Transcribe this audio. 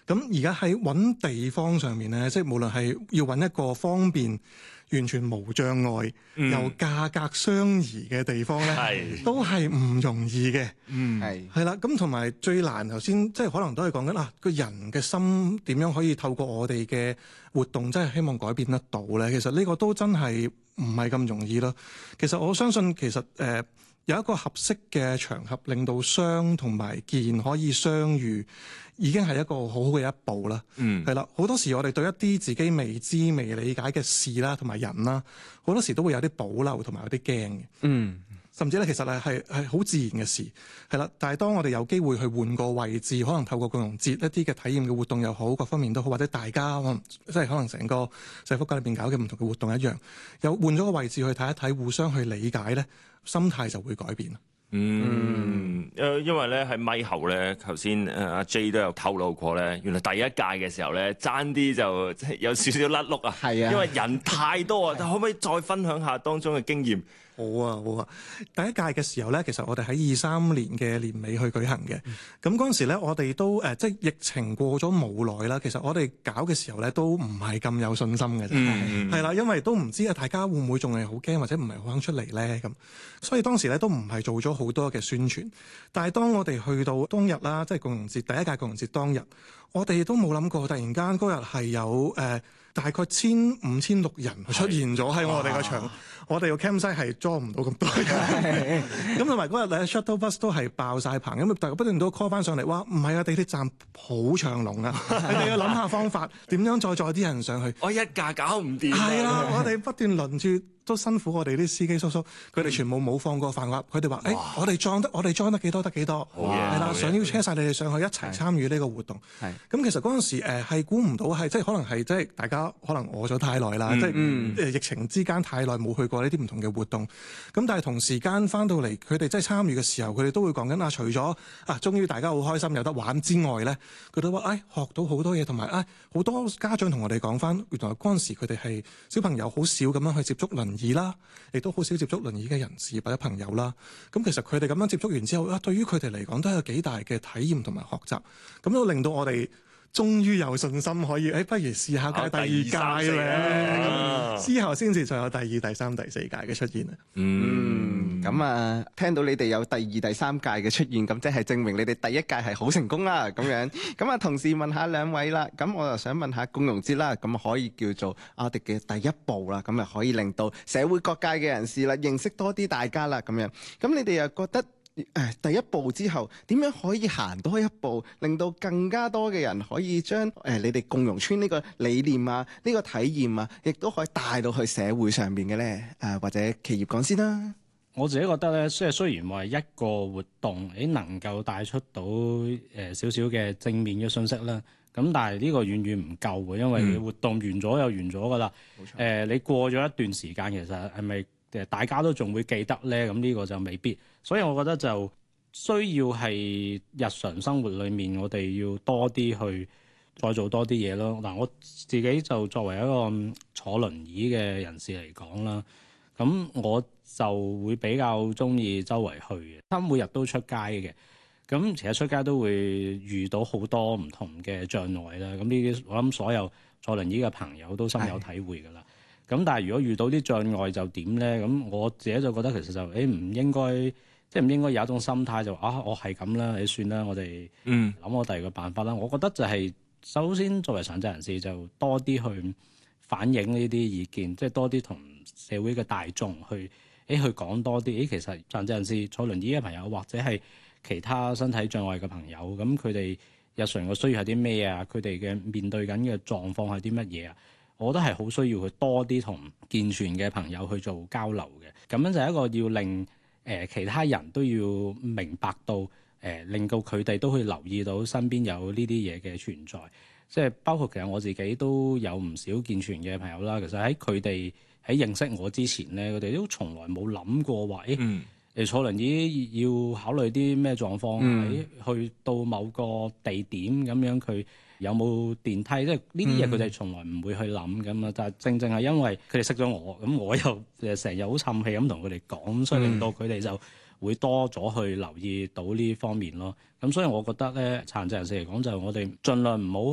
咁而家喺揾地方上面咧，即係無論係要揾一個方便、完全無障礙、又價格相宜嘅地方咧，都係唔容易嘅。係啦，咁同埋最難頭先，即係可能都係講緊個人嘅心點樣可以透過我哋嘅活動，真係希望改變得到咧。其實呢個都真係唔係咁容易咯。其實我相信其實有一個合適嘅場合，令到傷同埋健可以相遇，已經係一個好好嘅一步啦。係啦，好多時我哋對一啲自己未知未理解嘅事啦，同埋人啦，好多時都會有啲保留同埋有啲驚嘅。甚至咧，其實係好自然嘅事，係啦。但係當我哋有機會去換個位置，可能透過共融節一啲嘅體驗嘅活動又好，各方面都好，或者大家可能成個社福界裏邊搞嘅唔同嘅活動一樣，有換咗個位置去睇一睇，互相去理解咧，心態就會改變。 因為咧喺咪後咧，頭先阿 J 都有透露過咧，原來第一屆嘅時候咧，爭啲就有少少甩碌啊。係啊，因為人太多啊。但可唔可以再分享下當中嘅經驗？ 好啊！第一屆嘅時候咧，其實我哋喺23年嘅年尾去舉行嘅。咁嗰陣時咧，我哋都即係疫情過咗冇耐啦。其實我哋搞嘅時候咧，都唔係咁有信心嘅啫。係啦，因為都唔知大家會唔會仲係好驚，或者唔係好肯出嚟咧咁。所以當時咧都唔係做咗好多嘅宣傳。但係當我哋去到當日啦，即係共融節第一屆共融節當日，我哋都冇諗過，突然間嗰日係有大概1500-1600人出現咗喺我哋個場。我哋個 campsite 係裝唔到咁多人，咁同埋嗰日咧 shuttle bus 都係爆晒棚，咁大家不斷都 call 翻上嚟，哇！唔係啊，地鐵站好長龍啊，你哋要諗下方法，點樣再載啲人上去？ 我一架搞唔掂。 係啦，我哋不斷輪住。都辛苦我哋啲司機叔叔，佢哋全部冇放過飯盒，佢哋話：我哋裝得幾多得幾多，係啦，想要車晒你哋上去一齊參與呢個活動。咁其實嗰陣時係估唔到係，即係可能係即係大家可能餓咗太耐啦，即係疫情之間太耐冇去過呢啲唔同嘅活動。咁但係同時間翻到嚟，佢哋即係參與嘅時候，佢哋都會講緊除咗終於大家好開心有得玩之外咧，佢都話學到好多嘢，同埋好多家長同我哋講翻，原來嗰陣時佢哋係小朋友好少咁樣去接觸輪椅啦，亦都好少接觸輪椅嘅人士或者朋友啦。咁其實佢哋咁樣接觸完之後，對於佢哋嚟講都有幾大嘅體驗同埋學習。咁都令到我哋終於有信心可以，不如試下搞第二屆咧。之後先至再有第2、第3、第4屆嘅出現啊。 咁聽到你哋有第2、第3屆嘅出現，咁即係證明你哋第一屆係好成功啦。咁樣咁同時問下兩位啦。咁我就想問下共融節啦，咁可以叫做我哋嘅第一步啦。咁可以令到社會各界嘅人士啦認識多啲大家啦。咁樣咁你哋又覺得？第一步之後點樣可以行多一步，令到更加多嘅人可以將你哋共融村呢個理念啊，呢個體驗啊，亦都可以帶到去社會上面嘅咧？或者企業講先啦。 我自己覺得咧，雖然話一個活動能夠帶出到少少嘅正面嘅信息啦，咁但係呢個遠遠唔夠嘅，因為活動完咗又完咗噶啦。你過咗一段時間，其實係咪大家都仲會記得咧？咁呢個就未必。所以我覺得就需要係日常生活裏面，我哋要多啲去再做多啲嘢咯。嗱，我自己就作為一個坐輪椅嘅人士嚟講啦，咁我就會比較中意周圍去嘅，每日都出街嘅。咁其實出街都會遇到好多唔同嘅障礙啦。咁呢啲我諗所有坐輪椅嘅朋友都深有體會㗎啦。咁但係如果遇到啲障礙就點咧？咁我自己就覺得其實就唔應該。即係唔應該有一種心態就我係咁啦，你算啦，我哋諗我第二個辦法啦。我覺得就係首先作為殘疾人士就多啲去反映呢啲意見，即係多啲同社會嘅大眾去講多啲。其實殘疾人士坐輪椅嘅朋友或者係其他身體障礙嘅朋友，咁佢哋日常嘅需要係啲咩啊？佢哋嘅面對緊嘅狀況係啲乜嘢啊？我覺得係好需要去多啲同健全嘅朋友去做交流嘅。咁樣就係一個要令其他人都要明白到，令到佢哋都可以留意到身邊有呢啲嘢嘅存在，即係包括其實我自己都有唔少健全嘅朋友啦。其實喺佢哋喺認識我之前咧，佢哋都從來冇諗過話，坐輪椅要考慮啲咩狀況，去到某個地點咁樣佢有冇電梯，即係呢啲嘢佢哋從來唔會去諗咁啊！但係正係因為佢哋識咗我，咁我又成日好氹氣咁同佢哋講，所以令到佢哋就會多咗去留意到呢方面咯。咁所以我覺得咧，殘疾人士嚟講就我哋盡量唔